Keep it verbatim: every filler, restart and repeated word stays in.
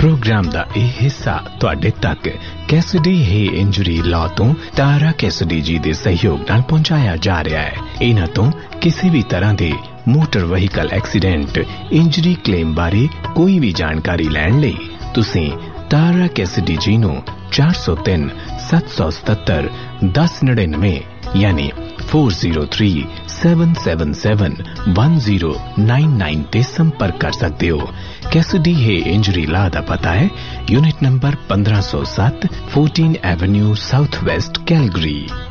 Programme दा ਇਹ ਹਿੱਸਾ ਤੁਹਾਡੇ ਤੱਕ ਕੈਸਡੀ ਹੈ ਇੰਜਰੀ ਲਾਅ ਤੋਂ ਤਾਰਾ ਕੈਸਡੀ ਜੀ ਦੇ ਸਹਿਯੋਗ ਨਾਲ ਪਹੁੰਚਾਇਆ ਜਾ ਰਿਹਾ ਹੈ। ਇਹਨਾਂ ਤੋਂ ਕਿਸੇ ਵੀ ਤਰ੍ਹਾਂ ਦੇ motor vehicle accident injury claim ਬਾਰੇ ਕੋਈ ਵੀ ਜਾਣਕਾਰੀ ਲੈਣ ਲਈ ਤੁਸੀਂ ਤਾਰਾ ਕੈਸਡੀ ਜੀ ਨੂੰ ਚਾਰ ਸੌ ਤਿੰਨ ਸੱਤ ਸੌ ਸਤੱਤਰ ਦਸ ਨੜਿਨਵੇਂ यानी four zero three seven seven seven one zero nine nine ते संपर्क कर सकते हो। कैसिडी है इंजरी ला दा पता है यूनिट नंबर पंद्रह सौ सात fourteen Avenue south west Calgary.